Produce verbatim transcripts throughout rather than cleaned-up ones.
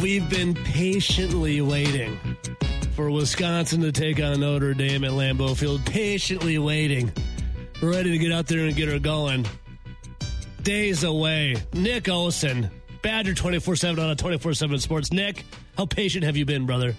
We've been patiently waiting for Wisconsin to take on Notre Dame at Lambeau Field. Patiently waiting. We're ready to get out there and get her going. Days away. Nick Osen, Badger twenty-four seven on a twenty-four seven Sports. Nick, how patient have you been, brother?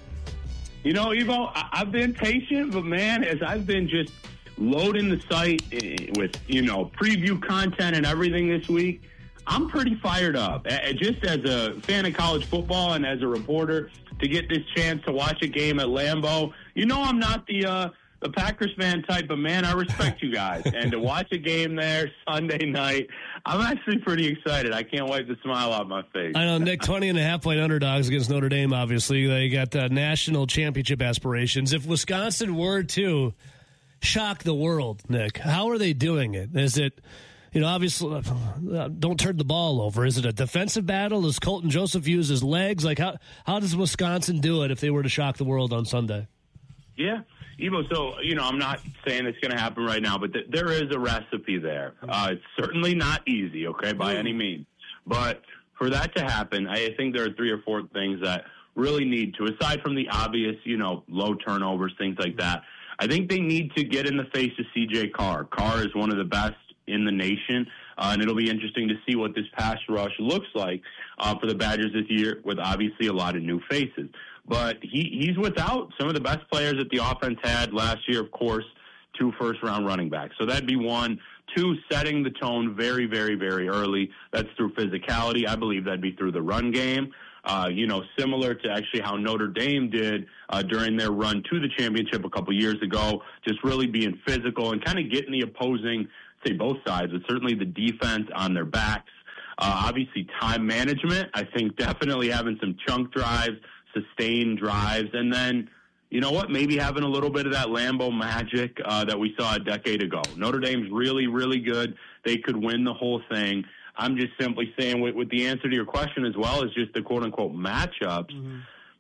You know, Evo, I've been patient, but man, as I've been just loading the site with, you know, preview content and everything this week, I'm pretty fired up. Just as a fan of college football and as a reporter, to get this chance to watch a game at Lambeau, you know I'm not the uh, the Packers fan type of man. I respect you guys. And to watch a game there Sunday night, I'm actually pretty excited. I can't wipe the smile off my face. I know, Nick, twenty and a half point underdogs against Notre Dame, obviously. They got uh, national championship aspirations. If Wisconsin were to shock the world, Nick, how are they doing it? Is it, you know, obviously, uh, don't turn the ball over. Is it a defensive battle? Does Colton Joseph use his legs? Like, how how does Wisconsin do it if they were to shock the world on Sunday? Yeah. Evo, so, you know, I'm not saying it's going to happen right now, but th- there is a recipe there. Uh, it's certainly not easy, okay, by any means. But for that to happen, I think there are three or four things that really need to, aside from the obvious, you know, low turnovers, things like that. I think they need to get in the face of C J Carr. Carr is one of the best in the nation, uh, and it'll be interesting to see what this pass rush looks like uh, for the Badgers this year with obviously a lot of new faces. But he, he's without some of the best players that the offense had last year, of course, two first-round running backs. So that'd be one. Two, setting the tone very, very, very early. That's through physicality. I believe that'd be through the run game. Uh, you know, similar to actually how Notre Dame did uh, during their run to the championship a couple years ago, just really being physical and kind of getting the opposing, say both sides, but certainly the defense on their backs. Uh, obviously, time management. I think definitely having some chunk drives, sustained drives, and then, you know what, maybe having a little bit of that Lambeau magic uh, that we saw a decade ago. Notre Dame's really, really good. They could win the whole thing. I'm just simply saying with, with the answer to your question as well as just the quote-unquote matchups, mm-hmm.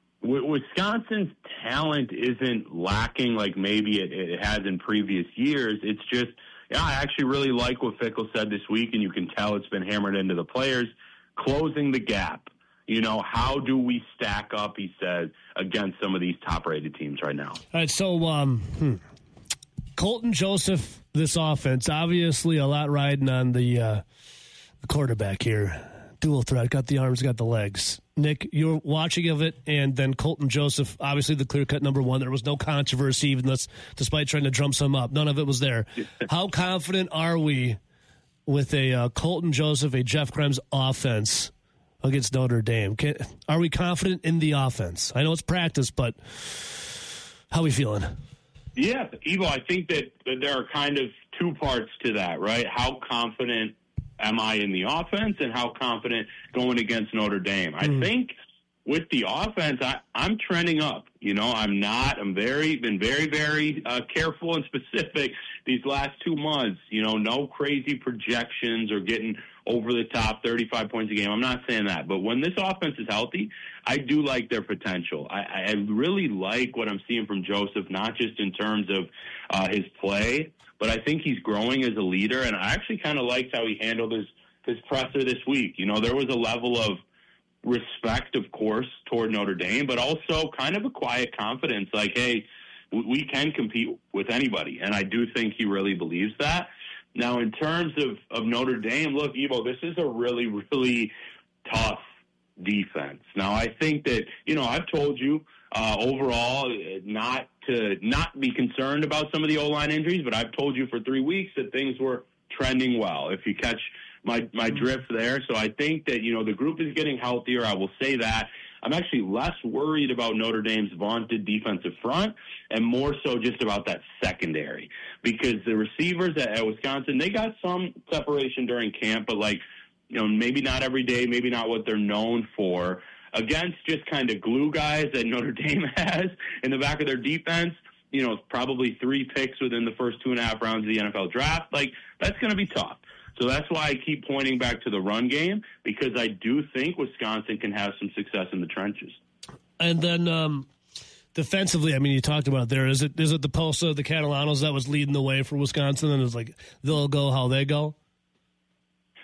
Wisconsin's talent isn't lacking like maybe it, it has in previous years. It's just, yeah, I actually really like what Fickell said this week, and you can tell it's been hammered into the players, closing the gap. You know, how do we stack up, he said, against some of these top-rated teams right now? All right, so um, hmm. Colton Joseph, this offense, obviously a lot riding on the, uh, the quarterback here. Dual threat, got the arms, got the legs. Nick, you're watching of it, and then Colton Joseph, obviously the clear-cut number one. There was no controversy, even this, despite trying to drum some up. None of it was there. How confident are we with a uh, Colton Joseph, a Jeff Krems offense against Notre Dame? Can, are we confident in the offense? I know it's practice, but how are we feeling? Yeah, Evo, I think that, that there are kind of two parts to that, right? How confident am I in the offense, and how confident going against Notre Dame? Mm. I think with the offense, I, I'm trending up. You know, I'm not. I'm very been very, very uh, careful and specific these last two months. You know, no crazy projections or getting over the top thirty-five points a game. I'm not saying that. But when this offense is healthy, I do like their potential. I, I really like what I'm seeing from Joseph, not just in terms of uh, his play, but I think he's growing as a leader. And I actually kind of liked how he handled his, his presser this week. You know, there was a level of respect, of course, toward Notre Dame, but also kind of a quiet confidence. Like, hey, we can compete with anybody. And I do think he really believes that. Now, in terms of, of Notre Dame, look, Evo, this is a really, really tough defense. Now, I think that, you know, I've told you uh, overall not to not be concerned about some of the O-line injuries, but I've told you for three weeks that things were trending well, if you catch my, my drift there. So I think that, you know, the group is getting healthier. I will say that. I'm actually less worried about Notre Dame's vaunted defensive front and more so just about that secondary, because the receivers at, at Wisconsin, they got some separation during camp, but like, you know, maybe not every day, maybe not what they're known for. Against just kind of glue guys that Notre Dame has in the back of their defense, you know, probably three picks within the first two and a half rounds of the N F L draft. Like, that's going to be tough. So that's why I keep pointing back to the run game, because I do think Wisconsin can have some success in the trenches. And then um, defensively, I mean, you talked about it there. Is it is it the Posa, the Catalanos that was leading the way for Wisconsin, and it's like they'll go how they go?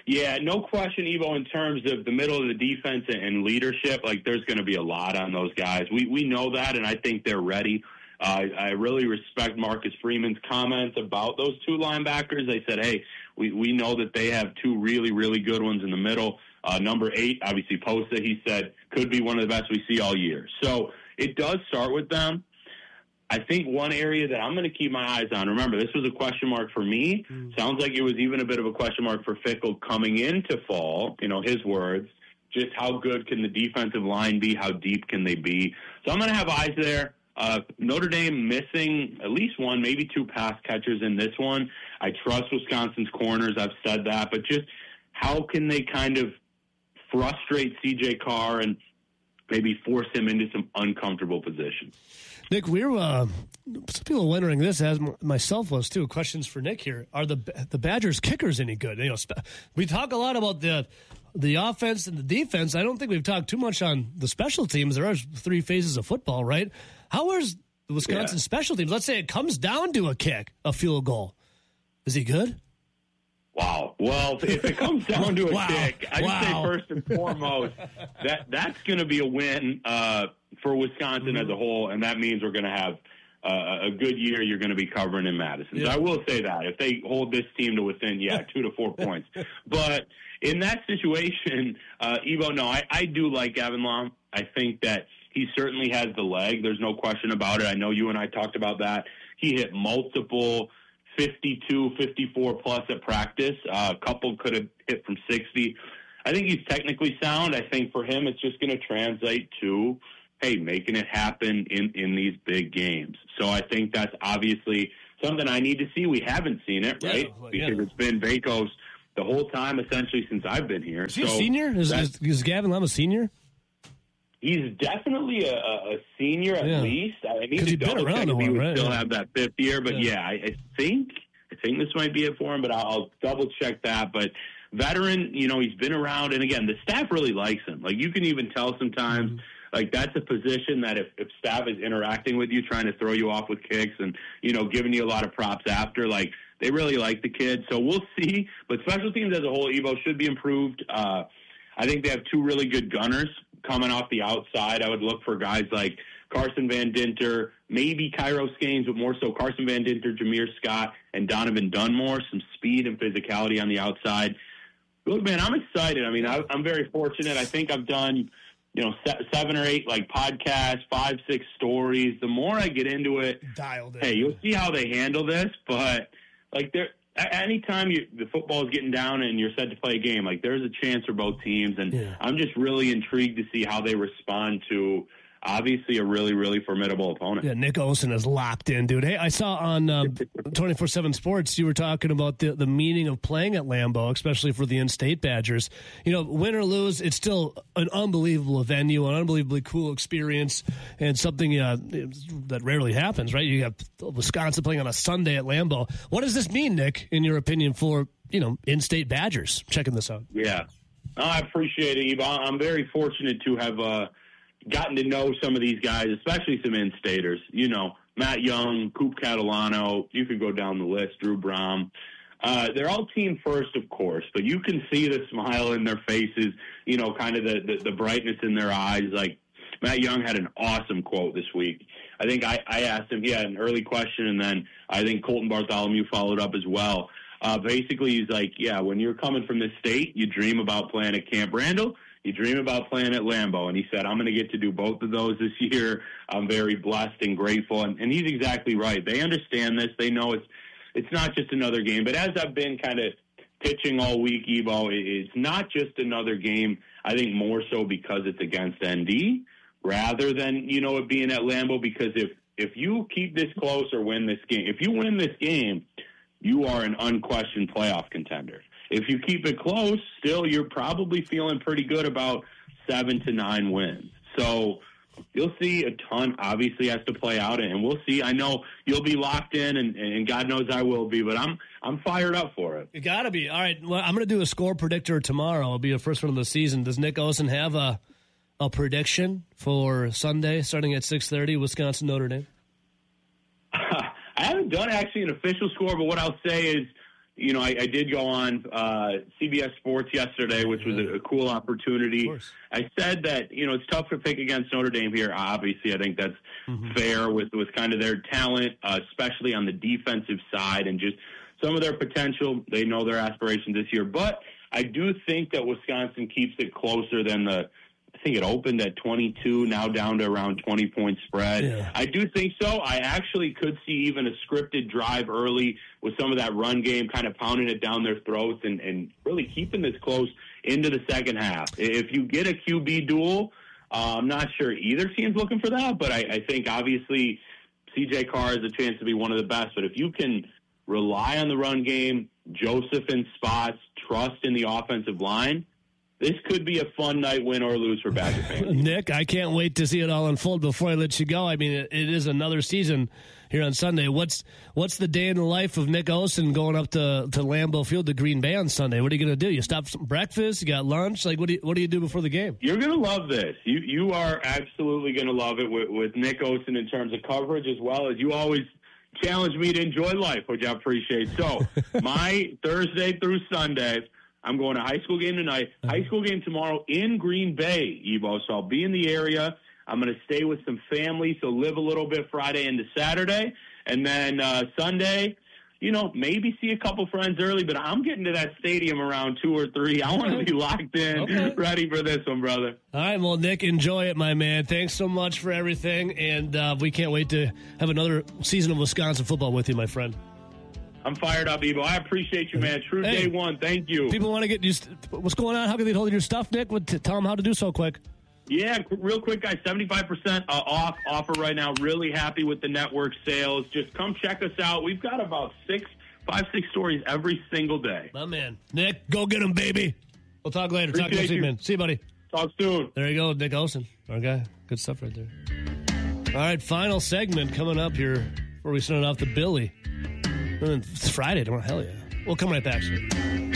Yeah, no question, Evo, in terms of the middle of the defense and leadership, like there's going to be a lot on those guys. We we know that, and I think they're ready. Uh, I really respect Marcus Freeman's comments about those two linebackers. They said, hey, we, we know that they have two really, really good ones in the middle. Uh, number eight, obviously, Posa, he said, could be one of the best we see all year. So it does start with them. I think one area that I'm going to keep my eyes on, remember, this was a question mark for me. Mm. Sounds like it was even a bit of a question mark for Fickell coming into fall, you know, his words. Just how good can the defensive line be? How deep can they be? So I'm going to have eyes there. Uh, Notre Dame missing at least one, maybe two pass catchers in this one. I trust Wisconsin's corners. I've said that. But just how can they kind of frustrate C J Carr and maybe force him into some uncomfortable positions? Nick, we're uh, some people are wondering this, as myself was too. Questions for Nick here: are the the Badgers kickers any good? You know, we talk a lot about the the offense and the defense. I don't think we've talked too much on the special teams. There are three phases of football, right? How is the Wisconsin yeah. special teams? Let's say it comes down to a kick, a field goal. Is he good? Wow. Well, if it comes down to a wow. kick, I'd wow. say first and foremost that that's going to be a win uh, for Wisconsin mm-hmm. as a whole, and that means we're going to have uh, a good year. You're going to be covering in Madison. Yeah. So I will say that if they hold this team to within, yeah, two to four points. But in that situation, uh, Evo, no, I, I do like Gavin Long. I think that he certainly has the leg. There's no question about it. I know you and I talked about that. He hit multiple fifty-two, fifty-four plus at practice. Uh, a couple could have hit from sixty. I think he's technically sound. I think for him it's just going to translate to, hey, making it happen in, in these big games. So I think that's obviously something I need to see. We haven't seen it, right? Yeah, because yeah. it's been Vacos the whole time essentially since I've been here. Is he so a senior? Is, is, is Gavin Lum a senior? He's definitely a, a senior at yeah. least. I need to double check if he would right? still yeah. have that fifth year. But yeah, yeah I, I think I think this might be it for him. But I'll, I'll double check that. But veteran, you know, he's been around, and again, the staff really likes him. Like you can even tell sometimes. Mm-hmm. Like that's a position that if, if staff is interacting with you, trying to throw you off with kicks, and you know, giving you a lot of props after, like they really like the kid. So we'll see. But special teams as a whole, Evo, should be improved. Uh, I think they have two really good gunners coming off the outside. I would look for guys like Carson Van Dinter, maybe Kairos Gaines, but more so Carson Van Dinter, Jameer Scott, and Donovan Dunmore. Some speed and physicality on the outside. Look, man, I'm excited. I mean, I, I'm very fortunate. I think I've done, you know, seven or eight like podcasts, five, six stories. The more I get into it, dialed in. Hey, you'll see how they handle this. But like, there, anytime you, the football is getting down and you're set to play a game, like there's a chance for both teams, and yeah. I'm just really intrigued to see how they respond to obviously a really, really formidable opponent. Yeah, Nick Olson is locked in, dude. Hey, I saw on um, twenty-four seven Sports you were talking about the, the meaning of playing at Lambeau, especially for the in-state Badgers. You know, win or lose, it's still an unbelievable venue, an unbelievably cool experience, and something uh, that rarely happens, right? You have Wisconsin playing on a Sunday at Lambeau. What does this mean, Nick, in your opinion, for, you know, in-state Badgers? Checking this out. Yeah. Oh, I appreciate it, Eva. I'm very fortunate to have uh, gotten to know some of these guys, especially some in-staters. You know, Matt Young, Coop Catalano, you could go down the list, Drew Brom. Uh, they're all team first, of course, but you can see the smile in their faces, you know, kind of the, the, the brightness in their eyes. Like, Matt Young had an awesome quote this week. I think I, I asked him, he had an early question, and then I think Colton Bartholomew followed up as well. Uh, basically, he's like, yeah, when you're coming from this state, you dream about playing at Camp Randall. You dream about playing at Lambeau. And he said, I'm going to get to do both of those this year. I'm very blessed and grateful. And, and he's exactly right. They understand this. They know it's it's not just another game. But as I've been kind of pitching all week, Evo, it's not just another game. I think more so because it's against N D rather than, you know, it being at Lambeau. Because if, if you keep this close or win this game, if you win this game, you are an unquestioned playoff contender. If you keep it close, still you're probably feeling pretty good about seven to nine wins. So you'll see a ton obviously has to play out, and we'll see. I know you'll be locked in, and, and God knows I will be, but I'm I'm fired up for it. You got to be. All right, well, I'm going to do a score predictor tomorrow. It'll be the first one of the season. Does Nick Olson have a a prediction for Sunday starting at six thirty, Wisconsin Notre Dame? I haven't done actually an official score, but what I'll say is, you know, I, I did go on uh, C B S Sports yesterday, which was a, a cool opportunity. I said that, you know, it's tough to pick against Notre Dame here. Obviously, I think that's mm-hmm. fair with, with kind of their talent, uh, especially on the defensive side and just some of their potential. They know their aspirations this year. But I do think that Wisconsin keeps it closer than the I think it opened at twenty-two, now down to around twenty-point spread. Yeah. I do think so. I actually could see even a scripted drive early with some of that run game kind of pounding it down their throats and, and really keeping this close into the second half. If you get a Q B duel, uh, I'm not sure either team's looking for that, but I, I think obviously C J Carr has a chance to be one of the best. But if you can rely on the run game, Joseph in spots, trust in the offensive line, this could be a fun night, win or lose for Badger fans. Nick, I can't wait to see it all unfold before I let you go. I mean, it, it is another season here on Sunday. What's what's the day in the life of Nick Osen going up to, to Lambeau Field to Green Bay on Sunday? What are you going to do? You stop for some breakfast? You got lunch? Like, what do you, what do you do before the game? You're going to love this. You you are absolutely going to love it with, with Nick Osen in terms of coverage, as well as you always challenge me to enjoy life, which I appreciate. So my Thursday through Sunday, I'm going to high school game tonight, high school game tomorrow in Green Bay, Evo. So I'll be in the area. I'm going to stay with some family, so live a little bit Friday into Saturday. And then uh, Sunday, you know, maybe see a couple friends early, but I'm getting to that stadium around two or three. I want to be locked in, okay. ready for this one, brother. All right, well, Nick, enjoy it, my man. Thanks so much for everything, and uh, we can't wait to have another season of Wisconsin football with you, my friend. I'm fired up, Evo. I appreciate you, man. True hey, day one. Thank you. People want to get you. What's going on? How can they hold your stuff, Nick? Tell them how to do so quick. Yeah, real quick, guys. seventy-five percent uh, off offer right now. Really happy with the network sales. Just come check us out. We've got about six, five, six stories every single day. My man. Nick, go get them, baby. We'll talk later. Appreciate talk to you, man. See you, buddy. Talk soon. There you go, Nick Osen. Our guy. Good stuff right there. All right, final segment coming up here before we send it off to Billy. It's Friday tomorrow. Hell yeah. We'll come right back soon.